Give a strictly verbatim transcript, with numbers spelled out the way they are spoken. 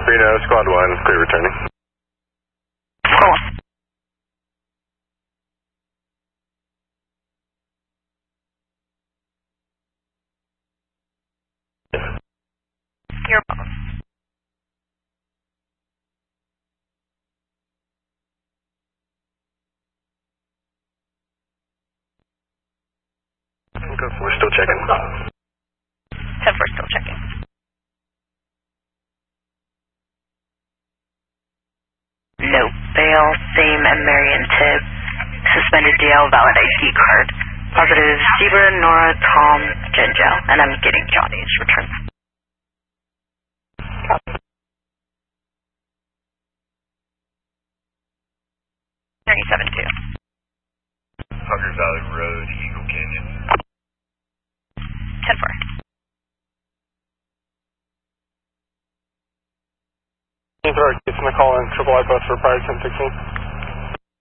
Reno, Squad one, clear returning. Cool. You're welcome. We're still checking. ten four still checking. No bail, same and Marion Tibb. Suspended D L, valid I D card. Positive Zebra, Nora, Tom, Ginjo. And I'm getting Johnny's return. thirty-seven two. Hucker Valley Road, Eagle Canyon. ten four. It's my call in, triple I bus for prior ten sixteen.